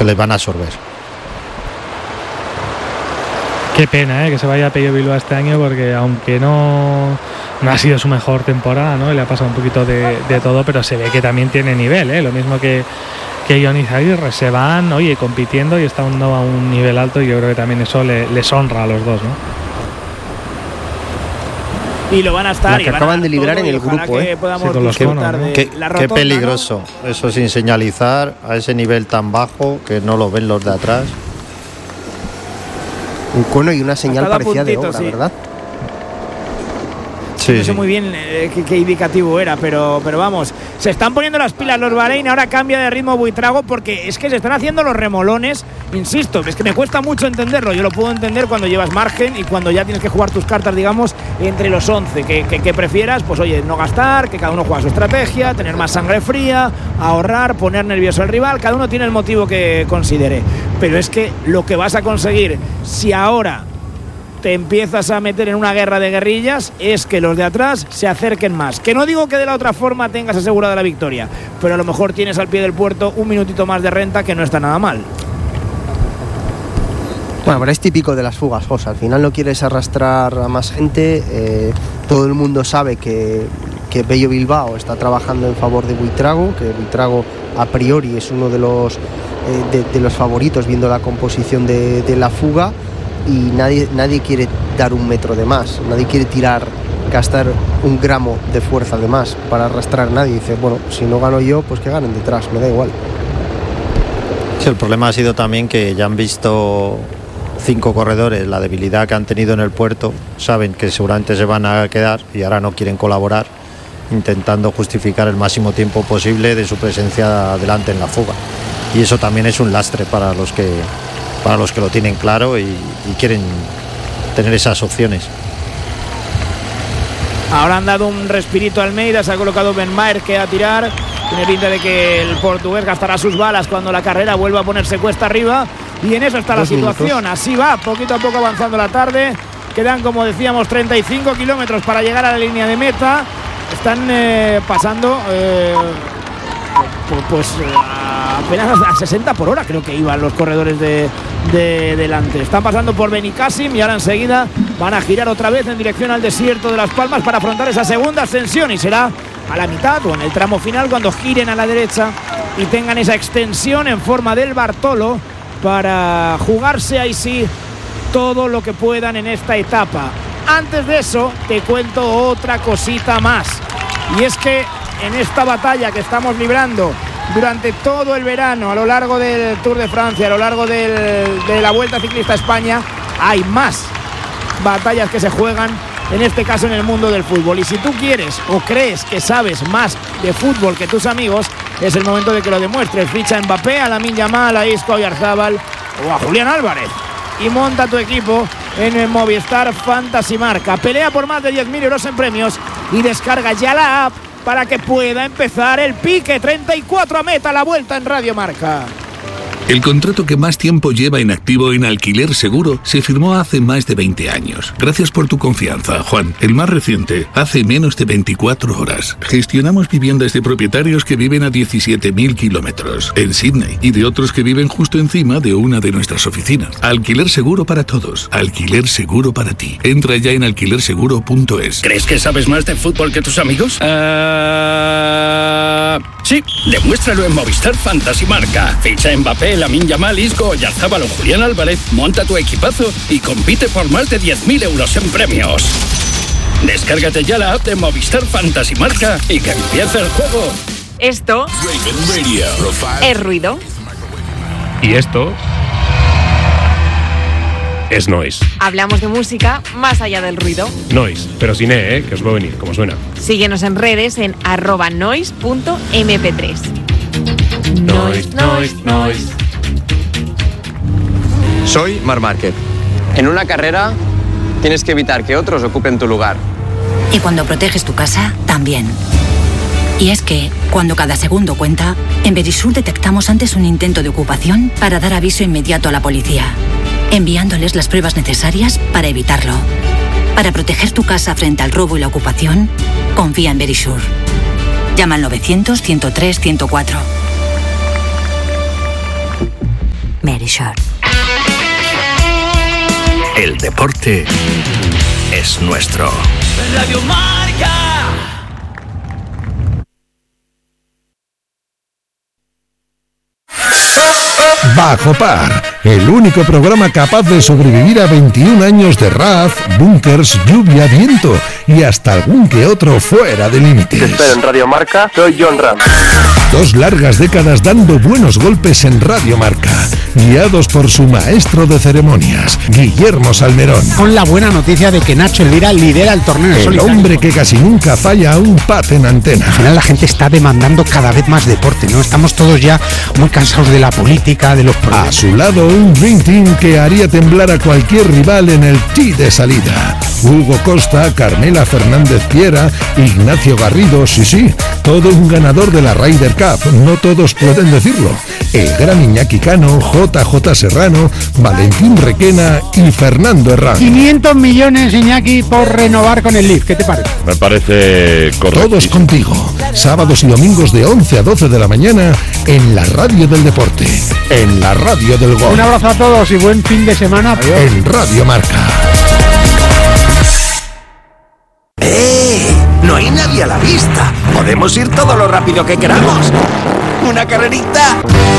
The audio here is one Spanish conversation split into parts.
que les van a absorber. Qué pena que se vaya Pello Bilbao este año, porque aunque no ha sido su mejor temporada, ¿no? Le ha pasado un poquito de todo, pero se ve que también tiene nivel, lo mismo que Jon Izaguirre, se van, compitiendo y están a un nivel alto, y yo creo que también eso les honra a los dos, ¿no? Y lo van a estar. Que acaban de librar en el grupo, que podamos disfrutar de la rotonda, qué peligroso, ¿no? Eso sin señalizar, a ese nivel tan bajo que no lo ven los de atrás. Un cono y una señal parecida de obra, sí. ¿Verdad? Sí, no sé muy bien qué indicativo era, pero vamos, se están poniendo las pilas los Bahrein. Ahora cambia de ritmo Buitrago, porque es que se están haciendo los remolones. Insisto, es que me cuesta mucho entenderlo. Yo lo puedo entender cuando llevas margen y cuando ya tienes que jugar tus cartas, digamos, entre los 11 que prefieras, pues oye, no gastar, que cada uno juega su estrategia, tener más sangre fría, ahorrar, poner nervioso al rival. Cada uno tiene el motivo que considere, pero es que lo que vas a conseguir si ahora te empiezas a meter en una guerra de guerrillas es que los de atrás se acerquen más. Que no digo que de la otra forma tengas asegurada la victoria, pero a lo mejor tienes al pie del puerto un minutito más de renta, que no está nada mal. Bueno, pero es típico de las fugas, José. Al final no quieres arrastrar a más gente. Todo el mundo sabe que Pello Bilbao está trabajando en favor de Buitrago, que Buitrago a priori es uno de los favoritos, viendo la composición de la fuga. Y nadie quiere dar un metro de más, nadie quiere gastar un gramo de fuerza de más para arrastrar a nadie. Dice, bueno, si no gano yo, pues que ganen detrás, me da igual. Sí, el problema ha sido también que ya han visto 5 corredores la debilidad que han tenido en el puerto, saben que seguramente se van a quedar y ahora no quieren colaborar, intentando justificar el máximo tiempo posible de su presencia adelante en la fuga. Y eso también es un lastre para los que lo tienen claro y quieren tener esas opciones. Ahora han dado un respirito a Almeida, se ha colocado Ben Maher, que a tirar. Tiene pinta de que el portugués gastará sus balas cuando la carrera vuelva a ponerse cuesta arriba, y en eso está la situación. Así va, poquito a poco avanzando la tarde. Quedan, como decíamos, 35 kilómetros para llegar a la línea de meta. Están pasando apenas a 60 por hora, creo que iban los corredores de delante. Están pasando por Benicàssim y ahora enseguida van a girar otra vez en dirección al desierto de Las Palmas para afrontar esa segunda ascensión, y será a la mitad o en el tramo final cuando giren a la derecha y tengan esa extensión en forma del Bartolo para jugarse ahí sí todo lo que puedan en esta etapa. Antes de eso te cuento otra cosita más, y es que en esta batalla que estamos librando durante todo el verano, a lo largo del Tour de Francia, a lo largo de la Vuelta Ciclista a España, hay más batallas que se juegan, en este caso en el mundo del fútbol. Y si tú quieres o crees que sabes más de fútbol que tus amigos, es el momento de que lo demuestres. Ficha a Mbappé, a Lamine Yamal, a Isco, a Oyarzábal o a Julián Álvarez y monta tu equipo en el Movistar Fantasy Marca. Pelea por más de 10.000 euros en premios y descarga ya la app para que pueda empezar el pique. 34 a meta, la Vuelta en Radio Marca. El contrato que más tiempo lleva en activo en Alquiler Seguro se firmó hace más de 20 años. Gracias por tu confianza, Juan. El más reciente, hace menos de 24 horas. Gestionamos viviendas de propietarios que viven a 17.000 kilómetros en Sydney y de otros que viven justo encima de una de nuestras oficinas. Alquiler Seguro para todos. Alquiler Seguro para ti. Entra ya en alquilerseguro.es. ¿Crees que sabes más de fútbol que tus amigos? Sí, demuéstralo en Movistar Fantasy Marca. Ficha a Mbappé, Lamine Yamal, Isco, Oyarzábal o Julián Álvarez, monta tu equipazo y compite por más de 10.000 euros en premios. Descárgate ya la app de Movistar Fantasy Marca y que empiece el juego. Esto es ruido. Y esto es noise. Hablamos de música más allá del ruido. Noise, pero sin que os va a venir, como suena. Síguenos en redes en @noise.mp3. Noise. Soy Marc Márquez. En una carrera tienes que evitar que otros ocupen tu lugar. Y cuando proteges tu casa, también. Y es que, cuando cada segundo cuenta, en Verisur detectamos antes un intento de ocupación para dar aviso inmediato a la policía, enviándoles las pruebas necesarias para evitarlo. Para proteger tu casa frente al robo y la ocupación, confía en Verisur. Llama al 900 103 104. Verisure. El deporte es nuestro. Radio Marca. Bajo Par, el único programa capaz de sobrevivir a 21 años de RAF, búnkers, lluvia, viento y hasta algún que otro fuera de límites. Te espero en Radio Marca, soy John Ram. 2 largas décadas dando buenos golpes en Radio Marca, guiados por su maestro de ceremonias, Guillermo Salmerón. Con la buena noticia de que Nacho Elvira lidera el torneo. El hombre que casi nunca falla a un pat en antena. Al final la gente está demandando cada vez más deporte, ¿no? Estamos todos ya muy cansados de la política, de los problemas. A su lado un Dream Team que haría temblar a cualquier rival en el tee de salida. Hugo Costa, Carmela Fernández Piera, Ignacio Garrido, sí, todo un ganador de la Ryder Cup, no todos pueden decirlo. El gran Iñaki Cano, JJ Serrano, Valentín Requena y Fernando Herrán. 500 millones, Iñaki, por renovar con el Leaf, ¿qué te parece? Me parece correcto. Todos contigo, sábados y domingos de 11 a 12 de la mañana en la radio del deporte, en la radio del gol. Un abrazo a todos y buen fin de semana. Adiós. En Radio Marca. No hay nadie a la vista. Podemos ir todo lo rápido que queramos. Una carrerita.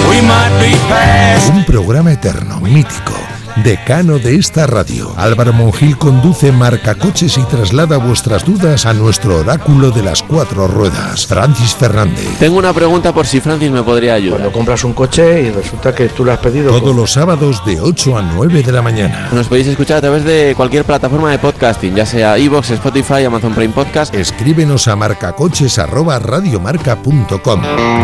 Un programa eterno, mítico, decano de esta radio. Álvaro Monjil conduce Marcacoches y traslada vuestras dudas a nuestro oráculo de las 4 ruedas, Francis Fernández. Tengo una pregunta por si Francis me podría ayudar. Cuando compras un coche y resulta que tú lo has pedido... Todos los sábados de 8 a 9 de la mañana. Nos podéis escuchar a través de cualquier plataforma de podcasting, ya sea iVoox, Spotify, Amazon Prime Podcast. Escríbenos a marcacoches@radiomarca.com.